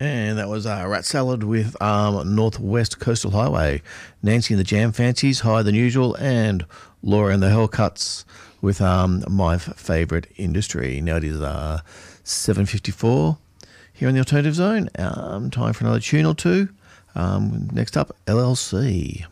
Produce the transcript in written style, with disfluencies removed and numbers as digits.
And that was Rat Salad with Northwest Coastal Highway. Nancy and the Jam Fancies, Higher Than Usual. And Laura and the Hellcuts with My Favourite Industry. Now it is 7:54 here in the Alternative Zone. Time for another tune or two. Next up, LLC.